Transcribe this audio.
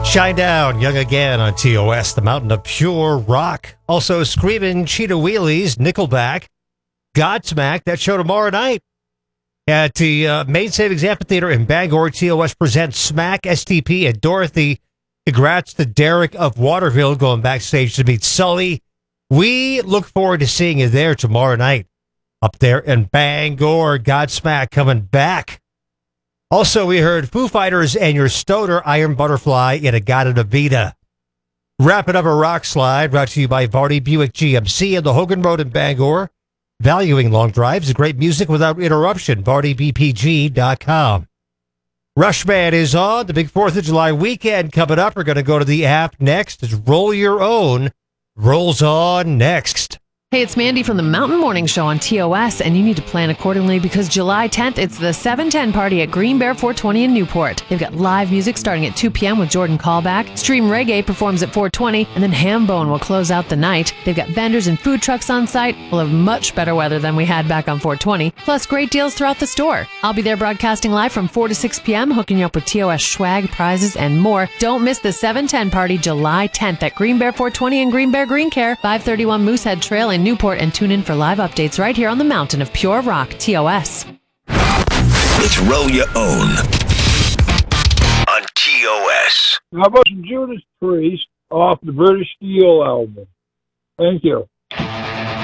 Shine Down, Young Again on TOS, the mountain of pure rock. Also, Screaming Cheetah Wheelies, Nickelback, Godsmack. That show tomorrow night at the Main Savings Amphitheater in Bangor. TOS presents Smack, STP, and Dorothy. Congrats to Derek of Waterville going backstage to meet Sully. We look forward to seeing you there tomorrow night. Up there in Bangor, Godsmack coming back. Also, we heard Foo Fighters and Your Stoner, Iron Butterfly, in Agata-Davida. Wrapping up a rock slide brought to you by Vardy Buick GMC and the Hogan Road in Bangor. Valuing long drives and great music without interruption. VardyBPG.com. Rushman is on. The big 4th of July weekend coming up. We're going to go to the app next. It's Roll Your Own. Rolls on next. Hey, it's Mandy from the Mountain Morning Show on TOS, and you need to plan accordingly because July 10th, it's the 710 party at Green Bear 420 in Newport. They've got live music starting at 2 p.m. with Jordan Callback. Stream Reggae performs at 420, and then Hambone will close out the night. They've got vendors and food trucks on site. We'll have much better weather than we had back on 420, plus great deals throughout the store. I'll be there broadcasting live from 4 to 6 p.m., hooking you up with TOS swag, prizes, and more. Don't miss the 710 party July 10th at Green Bear 420 and Green Bear Green Care, 531 Moosehead Trail in Newport, and tune in for live updates right here on the mountain of pure rock, TOS. It's Roll Your Own on TOS. How about some Judas Priest off the British Steel album? Thank you.